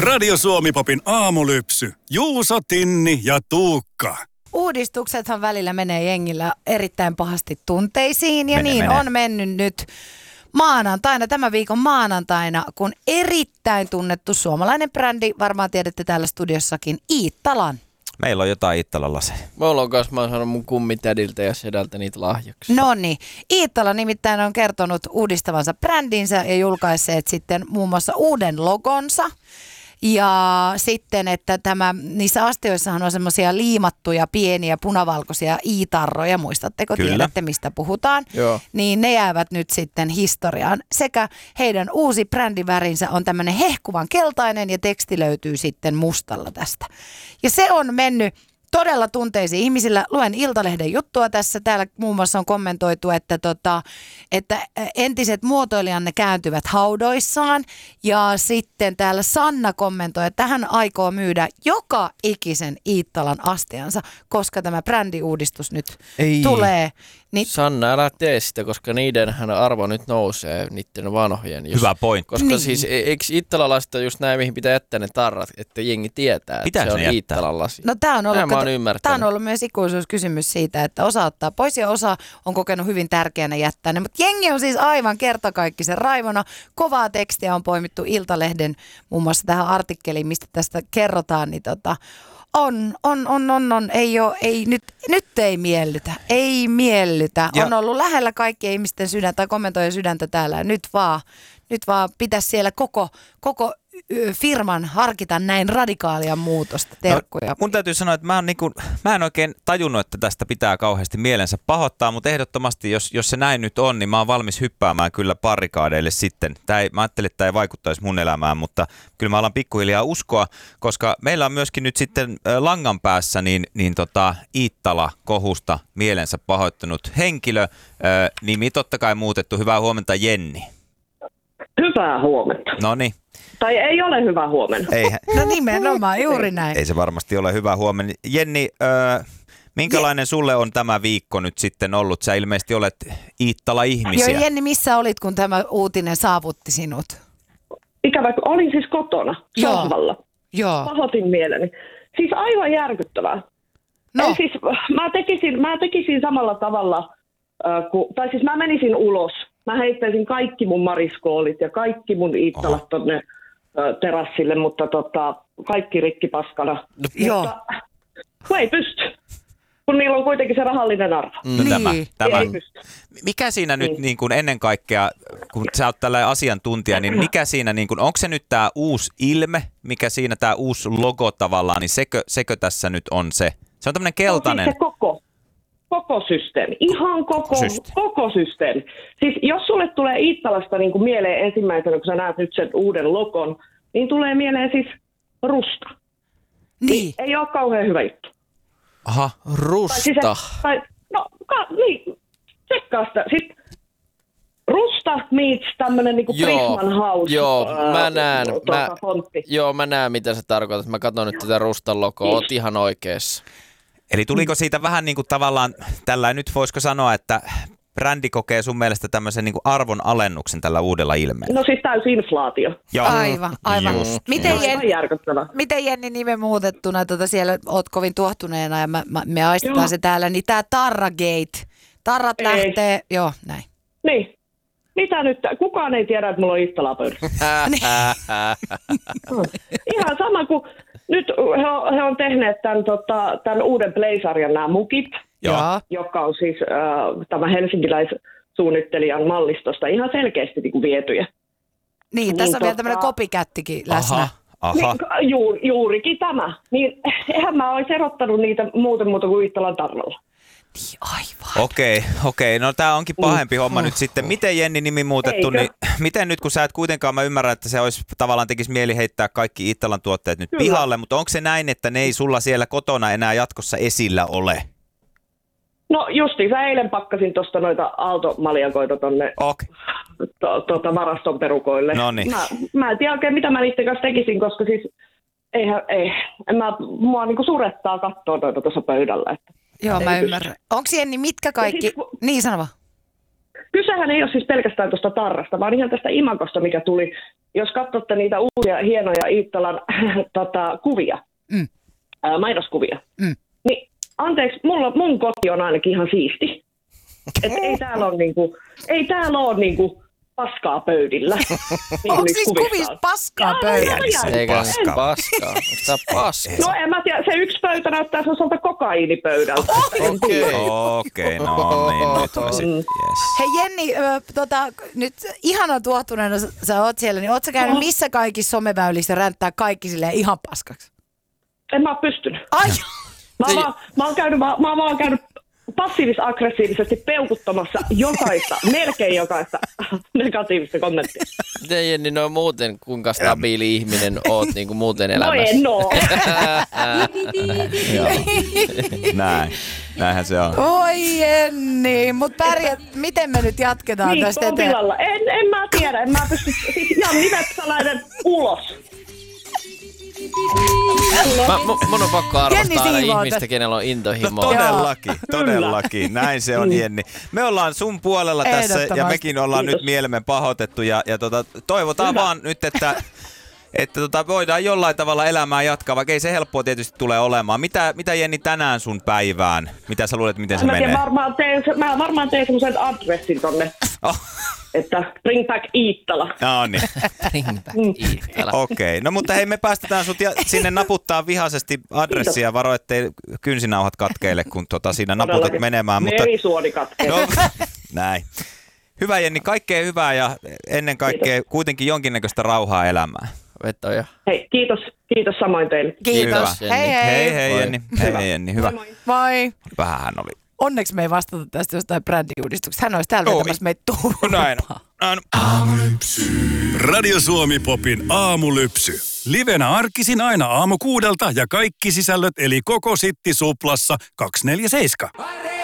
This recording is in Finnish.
Radio Suomi-popin aamulypsy. Juuso, Tinni ja Tuukka. Uudistuksethan välillä menee jengillä erittäin pahasti tunteisiin ja Menee. on mennyt nyt maanantaina, tämän viikon maanantaina, kun erittäin tunnettu suomalainen brändi, varmaan tiedätte täällä studiossakin, Iittalan. Meillä on jotain Iittalalla se. Mulla on kanssa, mä oon saanut mun kummitädiltä ja sedältä niitä lahjaksi. Noniin, Iittala nimittäin on kertonut uudistavansa brändinsä ja julkaisseet sitten muun muassa uuden logonsa. Ja sitten, että niissä astioissahan on semmoisia liimattuja pieniä punavalkoisia iitarroja, muistatteko, Kyllä. tiedätte mistä puhutaan? Joo. Niin ne jäävät nyt sitten historiaan. Sekä heidän uusi brändivärinsä on tämmöinen hehkuvan keltainen ja teksti löytyy sitten mustalla tästä. Ja se on mennyt todella tunteisiin ihmisillä. Luen Iltalehden juttua tässä. Täällä muun muassa on kommentoitu, että entiset muotoilijanne kääntyvät haudoissaan. Ja sitten täällä Sanna kommentoi, että hän aikoo myydä joka ikisen Iittalan astiansa, koska tämä brändiuudistus nyt tulee. Niin, Sanna, älä tee sitä, koska niidenhän arvo nyt nousee niiden vanhojen. Hyvä pointti. Koska Niin. siis eikö Iittalalaista just näin, mihin pitää jättää ne tarrat, että jengi tietää, Pitääkö että se ne on jättää? Iittalan lasi. no tämä on ollut, Näin mä oon ymmärtänyt. tämä on ollut myös ikuisuuskysymys siitä, että osa ottaa pois ja osa on kokenut hyvin tärkeänä jättää ne. Mutta jengi on siis aivan kertakaikkisen raivona. Kovaa tekstiä on poimittu Iltalehden muun muassa tähän artikkeliin, mistä tästä kerrotaan, niin nyt ei miellytä. Ei miellytä. Ja On ollut lähellä kaikkien ihmisten sydäntä tai kommentoijien sydäntä täällä. Nyt vaan pitäisi siellä koko firman harkita näin radikaalia muutosta. Terkkuja. Mun täytyy sanoa, että mä en oikein tajunnut, että tästä pitää kauheasti mielensä pahoittaa, mutta ehdottomasti, jos se näin nyt on, niin mä oon valmis hyppäämään kyllä barrikaadeille sitten. Mä ajattelin, että tämä ei vaikuttaisi mun elämään, mutta kyllä mä alan pikkuhiljaa uskoa, koska meillä on myöskin nyt sitten langan päässä Iittala-kohusta mielensä pahoittanut henkilö, nimi totta kai muutettu. Hyvää huomenta, Jenni. Hyvää huomenta. Noniin. Tai ei ole hyvää huomenta. No nimenomaan, juuri näin. Ei se varmasti ole hyvä huomenna. Jenni, minkälainen sulle on tämä viikko nyt sitten ollut? Sä ilmeisesti olet Iittala-ihmisiä. Joo, Jenni, missä olit, kun tämä uutinen saavutti sinut? Ikävä, kun olin siis kotona sohvalla. Joo. Pahoitin mieleni. Siis aivan järkyttävää. No. Siis, mä tekisin samalla tavalla, tai siis mä menisin ulos. Mä heittäisin kaikki mun mariskoolit ja kaikki mun Iittalat tonne terassille, mutta kaikki rikki paskana. Joo. Mutta kun ei pysty, kun niillä on kuitenkin se rahallinen arvo. No Niin. tämä. Ei pysty. Mikä siinä nyt niin kuin ennen kaikkea, kun sä oot tällainen asiantuntija, niin mikä siinä, niin kuin, onko se nyt tämä uusi ilme, mikä siinä tämä uusi logo tavallaan, niin sekö tässä nyt on se? Se on tämmöinen keltainen. No, siis se koko systeemi. Ihan koko systeemi. Siis jos sulle tulee Iittalasta niin kuin mieleen ensimmäisenä, kun sä näet nyt sen uuden logon, niin tulee mieleen siis rusta. Niin. Ei ole kauhean hyvä juttu. Aha, Rusta. Niin, tsekkaa sitä. Sitten rusta meets tämmönen niinku Prisman House. Joo, mä näen. Fontti. Joo, mä näen mitä sä tarkoitat. Mä katson nyt tätä Rustan logoa. Oot ihan oikeassa. Eli tuliko siitä vähän niin kuin tavallaan, tällä nyt voisiko sanoa, että brändi kokee sun mielestä tämmöisen niin kuin arvon alennuksen tällä uudella ilmeellä? No siis täysi inflaatio. Joo. Aivan. Aivan järkyttävää. Miten Jenni nimen muutettuna, siellä oot kovin tuohtuneena ja me aistetaan se täällä, niin tää Tarragate, tarrat lähtee, joo näin. Niin. Mitä nyt? Kukaan ei tiedä, että mulla on Iittalaa pöydässä. Ihan sama kuin nyt he on tehneet tämän uuden Play-sarjan nämä mukit, Joo. joka on siis tämä helsinkiläissuunnittelijan mallistosta ihan selkeästi niin kuin vietyjä. Niin, tässä on vielä tämmöinen copycattikin läsnä. Aha. Niin, juurikin tämä. Niin, eihän mä olisi erottanut niitä muuten kuin Iittalan tarralla. Niin, aivan. Okei. No tää onkin pahempi homma nyt sitten. Miten Jenni nimi muutettu, Eikö? niin miten nyt kun sä et kuitenkaan, mä ymmärrän, että se olisi tavallaan tekisi mieli heittää kaikki Iittalan tuotteet nyt Kyllä. pihalle, mutta onko se näin, että ne ei sulla siellä kotona enää jatkossa esillä ole? No justiinsa eilen pakkasin tuosta noita aaltomaljakoita tonne varaston perukoille. Noniin. Mä en tiedä oikein, mitä mä niiden kanssa tekisin, koska siis mua niinku surettaa katsoa noita tuossa pöydällä. Että Joo, mä ei ymmärrän. Onko Jenni mitkä kaikki, Ja siis niin sano vaan. kysehän ei ole siis pelkästään tuosta tarrasta, vaan ihan tästä imagosta, mikä tuli. Jos katsotte niitä uusia hienoja Iittalan kuvia, mainoskuvia, niin anteeksi, mun koti on ainakin ihan siisti. Että ei täällä ole niinku paskaa pöydillä. Onko siis kuvissa paskaa pöydillä? Eikä paskaa. Onko tää paskaa? No en mä tiedä, se yksi pöytä näyttää sellaiselta kokaiinipöydältä. Okei, no niin, nyt mä sitten, yes. Hei Jenni, nyt ihana tuohtuneena sä oot siellä, niin oot sä käynyt missä kaikissa someväylissä ränttää kaikki silleen ihan paskaksi? En mä oo pystynyt. Ai! Mä oon vaan käynyt passiivis-aggressiivisesti peukuttamassa melkein jokaista negatiivista kommenttia. Miten Jenni, no muuten kuinka stabiili ihminen oot niin kuin muuten elämässä? No en oo. Näinhän se on. Oi Jenni, mut miten me nyt jatketaan tästä eteen? En mä tiedä, en mä pysty. Siis Janni Vepsäläinen ulos. Mun on pakko arvostaa aina ihmistä, tästä. kenellä on intohimo. No todellakin. Näin se on, Jenni. Me ollaan sun puolella tässä ja mekin ollaan nyt mielemme pahoitettu ja toivotaan vaan nyt, että voidaan jollain tavalla elämää jatkaa, vaikka ei se helppoa tietysti tule olemaan. Mitä Jenni tänään sun päivään? Mitä sä luulet, miten se menee? Mä varmaan teen semmoisen adressin tonne. Että bring back Iittala. No niin. Bring back Iittala. Okei. No mutta hei, me päästetään sut sinne naputtaa vihaisesti adressia. Varo, ettei kynsinauhat katkeile, kun siinä naputat menemään. Merisuoni katkee. No, näin. Hyvä Jenni, kaikkea hyvää ja ennen kaikkea kuitenkin jonkinnäköistä rauhaa elämään. Vetoja. Hei, kiitos samoin teille. Kiitos. Hyvä. Hei. Jenni. Hei Jenni, hyvä. Moi. Vähän hän oli. Onneksi me ei vastata tästä jostain brändiuudistuksesta. Hän olisi täällä vetämässä meitä tuumaan. Näin. Radio Suomi Popin aamulypsy. Livenä arkisin aina aamu 6 ja kaikki sisällöt eli koko Sitti Suplassa 247.